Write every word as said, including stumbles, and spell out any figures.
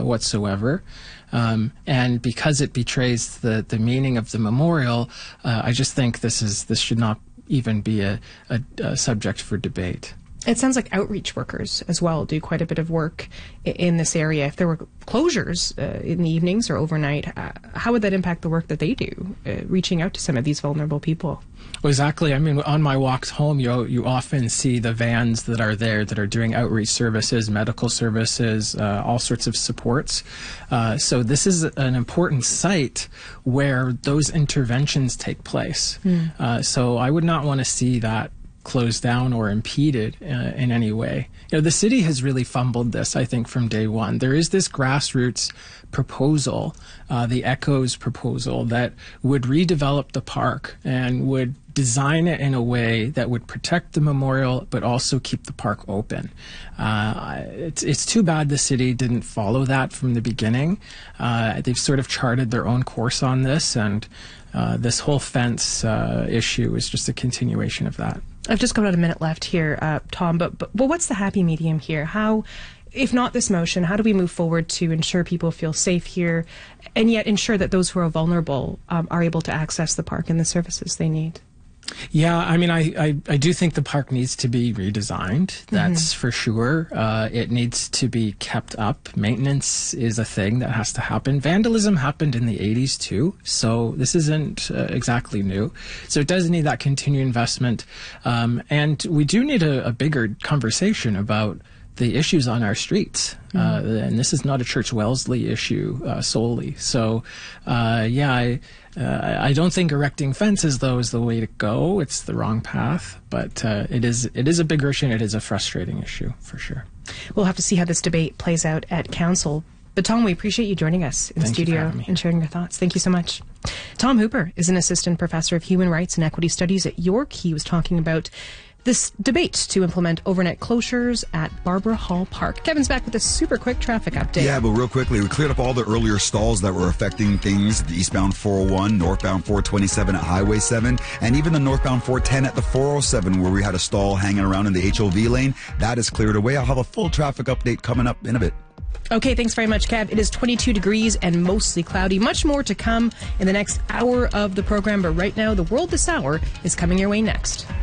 uh, whatsoever. Um, and because it betrays the, the meaning of the memorial, uh, I just think this is this should not even be a, a, a subject for debate. It sounds like outreach workers as well do quite a bit of work in this area. If there were closures uh, in the evenings or overnight, uh, how would that impact the work that they do, uh, reaching out to some of these vulnerable people? Well, exactly. I mean, on my walks home, you you often see the vans that are there that are doing outreach services, medical services, uh, all sorts of supports. Uh, so this is an important site where those interventions take place. Mm. Uh, so I would not want to see that closed down or impeded uh, in any way. You know, the city has really fumbled this, I think, from day one. There is this grassroots proposal, uh, the Echoes proposal, that would redevelop the park and would design it in a way that would protect the memorial but also keep the park open. Uh, it's, it's too bad the city didn't follow that from the beginning. Uh, they've sort of charted their own course on this, and uh, this whole fence uh, issue is just a continuation of that. I've just got about a minute left here, uh, Tom, but, but but what's the happy medium here? How, if not this motion, how do we move forward to ensure people feel safe here and yet ensure that those who are vulnerable um, are able to access the park and the services they need? Yeah, I mean, I, I, I do think the park needs to be redesigned. That's mm-hmm. for sure. Uh, it needs to be kept up. Maintenance is a thing that has to happen. Vandalism happened in the eighties too, so this isn't uh, exactly new. So it does need that continued investment. Um, and we do need a, a bigger conversation about the issues on our streets. Mm-hmm. Uh, and this is not a Church Wellesley issue uh, solely. So, uh, yeah, I, uh, I don't think erecting fences, though, is the way to go. It's the wrong path. But uh, it is it is a bigger issue, and it is a frustrating issue, for sure. We'll have to see how this debate plays out at Council. But, Tom, we appreciate you joining us in the Thank studio and sharing your thoughts. Thank you so much. Tom Hooper is an assistant professor of human rights and equity studies at York. He was talking about this debate to implement overnight closures at Barbara Hall Park. Kevin's back with a super quick traffic update. Yeah, but real quickly, we cleared up all the earlier stalls that were affecting things, the eastbound four oh one, northbound four twenty-seven at Highway seven, and even the northbound four ten at the four oh seven where we had a stall hanging around in the H O V lane. That is cleared away. I'll have a full traffic update coming up in a bit. Okay, thanks very much, Kev. It is twenty-two degrees and mostly cloudy. Much more to come in the next hour of the program, but right now, The World This Hour is coming your way next.